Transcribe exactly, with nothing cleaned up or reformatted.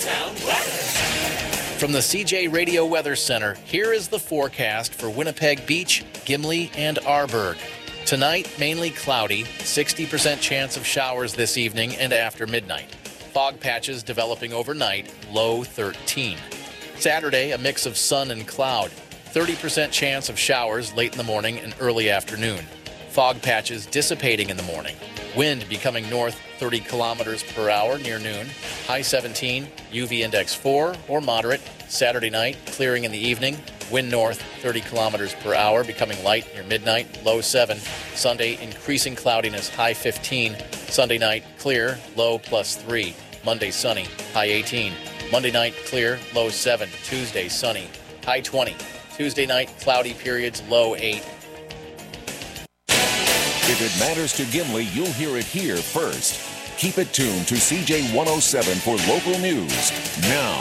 Sound weather. From the C J Radio Weather Center, here is the forecast for Winnipeg Beach, Gimli, and Arborg. Tonight, mainly cloudy, sixty percent chance of showers this evening and after midnight. Fog patches developing overnight, low thirteen. Saturday, a mix of sun and cloud, thirty percent chance of showers late in the morning and early afternoon. Fog patches dissipating in the morning. Wind becoming north thirty kilometers per hour near noon. High seventeen, U V index four or moderate. Saturday night, clearing in the evening. Wind north thirty kilometers per hour, becoming light near midnight, low seven. Sunday, increasing cloudiness, high fifteen. Sunday night, clear, low plus three. Monday, sunny, high eighteen. Monday night, clear, low seven. Tuesday, sunny, high twenty. Tuesday night, cloudy periods, low eight. If it matters to Gimli, you'll hear it here first. Keep it tuned to C J one oh seven for local news now.